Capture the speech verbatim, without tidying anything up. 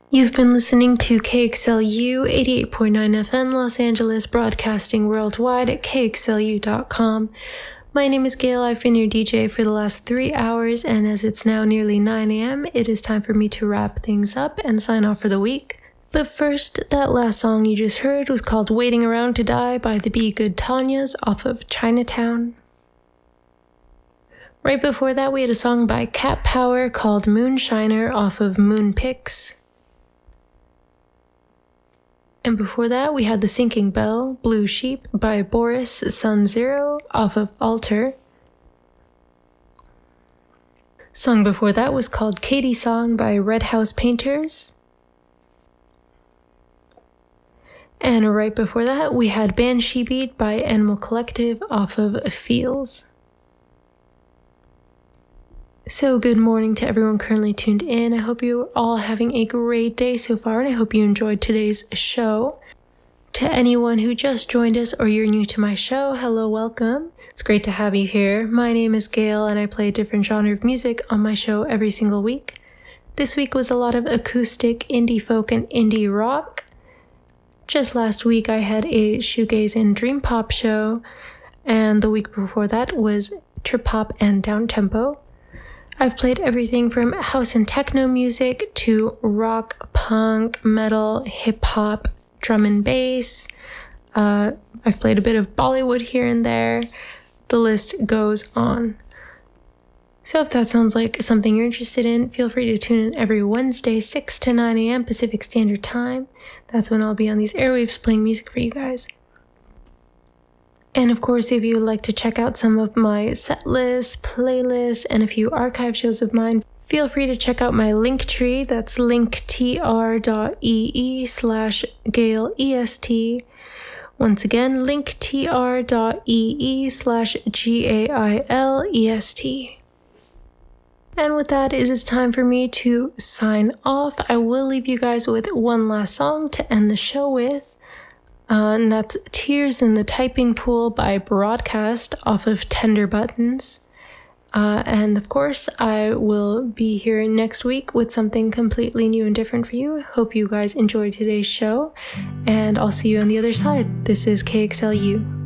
You've been listening to K X L U eighty-eight point nine F M Los Angeles, broadcasting worldwide at K X L U dot com. My name is Gail. I've been your D J for the last three hours, and as it's now nearly nine a.m., it is time for me to wrap things up and sign off for the week. But first, that last song you just heard was called Waiting Around to Die by the Be Good Tanyas off of Chinatown. Right before that, we had a song by Cat Power called Moonshiner off of Moon Pix. And before that, we had The Sinking Bell, Blue Sheep by Boris Sun Zero off of Alter. Song before that was called Katie Song by Red House Painters. And right before that, we had Banshee Beat by Animal Collective off of Feels. So good morning to everyone currently tuned in. I hope you're all having a great day so far, and I hope you enjoyed today's show. To anyone who just joined us or you're new to my show, hello, welcome. It's great to have you here. My name is Gail, and I play a different genre of music on my show every single week. This week was a lot of acoustic, indie folk, and indie rock. Just last week, I had a shoegaze and dream pop show, and the week before that was trip hop and downtempo. I've played everything from house and techno music to rock, punk, metal, hip-hop, drum and bass. Uh, I've played a bit of Bollywood here and there. The list goes on. So if that sounds like something you're interested in, feel free to tune in every Wednesday, six to nine a.m. Pacific Standard Time. That's when I'll be on these airwaves playing music for you guys. And of course, if you'd like to check out some of my set lists, playlists, and a few archive shows of mine, feel free to check out my Linktree. That's linktr.ee slash Gail EST. Once again, linktr.ee slash G-A-I-L-E-S-T. And with that, it is time for me to sign off. I will leave you guys with one last song to end the show with. Uh, and that's Tears in the Typing Pool by Broadcast off of Tender Buttons. Uh, and of course, I will be here next week with something completely new and different for you. Hope you guys enjoyed today's show, and I'll see you on the other side. This is K X L U.